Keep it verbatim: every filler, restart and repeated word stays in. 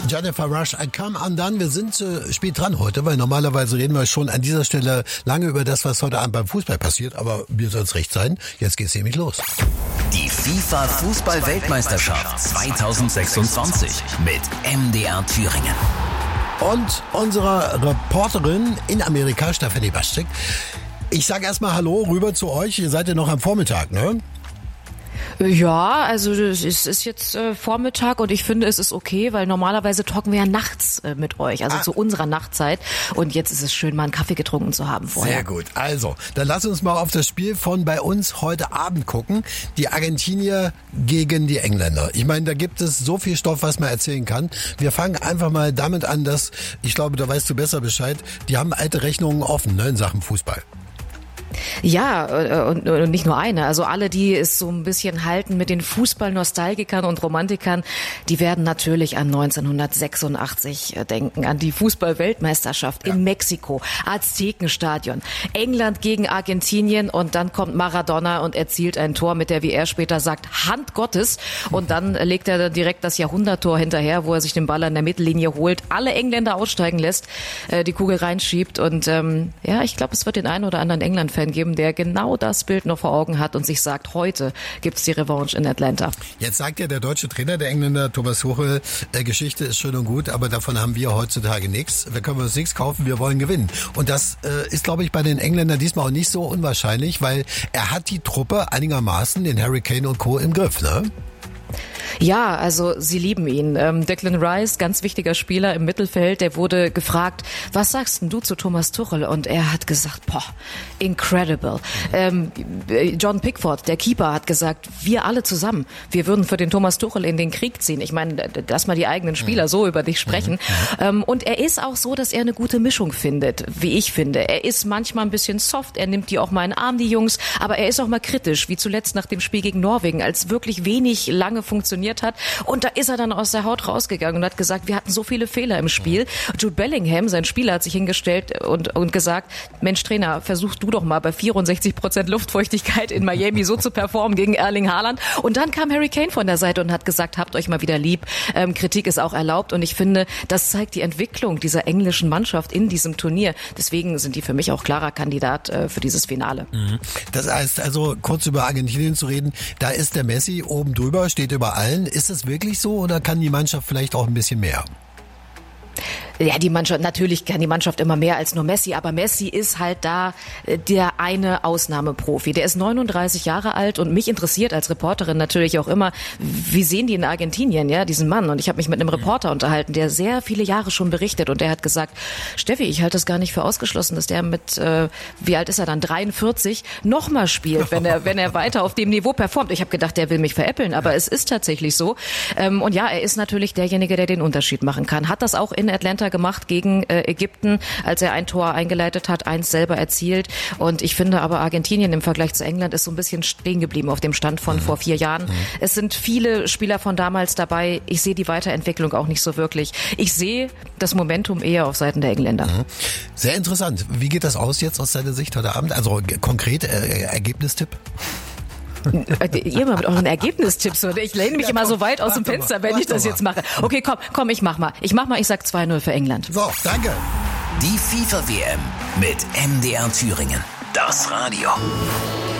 Jennifer Rush, I Come Undone. Wir sind äh, spät dran heute, weil normalerweise reden wir schon an dieser Stelle lange über das, was heute Abend beim Fußball passiert. Aber mir soll es recht sein. Jetzt geht's nämlich los. Die FIFA-Fußball-Weltmeisterschaft zwanzig sechsundzwanzig mit M D R Thüringen. Und unsere Reporterin in Amerika, Stefanie Baschek. Ich sage erstmal Hallo rüber zu euch. Ihr seid ja noch am Vormittag, ne? Ja, also es ist jetzt äh, Vormittag und ich finde, es ist okay, weil normalerweise talken wir ja nachts äh, mit euch, also ah. zu unserer Nachtzeit. Und jetzt ist es schön, mal einen Kaffee getrunken zu haben vorher. Sehr gut. Also, dann lass uns mal auf das Spiel von bei uns heute Abend gucken. Die Argentinier gegen die Engländer. Ich meine, da gibt es so viel Stoff, was man erzählen kann. Wir fangen einfach mal damit an, dass, ich glaube, da weißt du besser Bescheid, die haben alte Rechnungen offen, ne, in Sachen Fußball. Ja, und, und nicht nur eine. Also alle, die es so ein bisschen halten mit den Fußballnostalgikern und Romantikern, die werden natürlich an neunzehnhundertsechsundachtzig denken, an die Fußball-Weltmeisterschaft ja. in Mexiko, Aztekenstadion, England gegen Argentinien und dann kommt Maradona und erzielt ein Tor mit der, wie er später sagt, Hand Gottes und dann legt er direkt das Jahrhunderttor hinterher, wo er sich den Ball an der Mittellinie holt, alle Engländer aussteigen lässt, die Kugel reinschiebt und ähm, ja, ich glaube, es wird den einen oder anderen England-Fan geben, der genau das Bild noch vor Augen hat und sich sagt, heute gibt's die Revanche in Atlanta. Jetzt sagt ja der deutsche Trainer, der Engländer Thomas Tuchel, äh, Geschichte ist schön und gut, aber davon haben wir heutzutage nichts. Wir können uns nichts kaufen, wir wollen gewinnen. Und das äh, ist, glaube ich, bei den Engländern diesmal auch nicht so unwahrscheinlich, weil er hat die Truppe einigermaßen, den Harry Kane und Co. im Griff, ne? Ja, also sie lieben ihn. Ähm, Declan Rice, ganz wichtiger Spieler im Mittelfeld, der wurde gefragt, was sagst denn du zu Thomas Tuchel? Und er hat gesagt, boah, incredible. Ähm, John Pickford, der Keeper, hat gesagt, wir alle zusammen, wir würden für den Thomas Tuchel in den Krieg ziehen. Ich meine, lass mal die eigenen Spieler so über dich sprechen. Ähm, und er ist auch so, dass er eine gute Mischung findet, wie ich finde. Er ist manchmal ein bisschen soft, er nimmt die auch mal in den Arm, die Jungs, aber er ist auch mal kritisch, wie zuletzt nach dem Spiel gegen Norwegen, als wirklich wenig lange funktioniert hat. Und da ist er dann aus der Haut rausgegangen und hat gesagt, wir hatten so viele Fehler im Spiel. Jude Bellingham, sein Spieler, hat sich hingestellt und, und gesagt, Mensch Trainer, versuch du doch mal bei vierundsechzig Prozent Luftfeuchtigkeit in Miami so zu performen gegen Erling Haaland. Und dann kam Harry Kane von der Seite und hat gesagt, habt euch mal wieder lieb. Ähm, Kritik ist auch erlaubt. Und ich finde, das zeigt die Entwicklung dieser englischen Mannschaft in diesem Turnier. Deswegen sind die für mich auch klarer Kandidat äh, für dieses Finale. Das heißt also, kurz über Argentinien zu reden, da ist der Messi oben drüber, steht über allen. Ist es wirklich so oder kann die Mannschaft vielleicht auch ein bisschen mehr? Ja, die Mannschaft, natürlich kann die Mannschaft immer mehr als nur Messi, aber Messi ist halt da der eine Ausnahmeprofi. Der ist neununddreißig Jahre alt und mich interessiert als Reporterin natürlich auch immer, wie sehen die in Argentinien, ja, diesen Mann? Und ich habe mich mit einem Reporter unterhalten, der sehr viele Jahre schon berichtet und der hat gesagt, Steffi, ich halte es gar nicht für ausgeschlossen, dass der mit, äh, wie alt ist er dann, dreiundvierzig, nochmal spielt, wenn er wenn er weiter auf dem Niveau performt. Ich habe gedacht, der will mich veräppeln, aber es ist tatsächlich so. Ähm, und ja, er ist natürlich derjenige, der den Unterschied machen kann. Hat das auch in Atlanta gemacht gegen äh, Ägypten, als er ein Tor eingeleitet hat, eins selber erzielt. Und ich finde aber, Argentinien im Vergleich zu England ist so ein bisschen stehen geblieben auf dem Stand von mhm. vor vier Jahren. Mhm. Es sind viele Spieler von damals dabei. Ich sehe die Weiterentwicklung auch nicht so wirklich. Ich sehe das Momentum eher auf Seiten der Engländer. Mhm. Sehr interessant. Wie geht das aus jetzt aus deiner Sicht heute Abend? Also konkret äh, Ergebnistipp? Ihr mal mit euren Ergebnistipps, oder? Ich lehne mich ja, komm, immer so weit aus dem Fenster, wenn ich das jetzt mache. Okay, komm, komm, ich mach mal. Ich mach mal, ich sag zwei null für England. So, danke. Die FIFA-W M mit M D R Thüringen. Das Radio.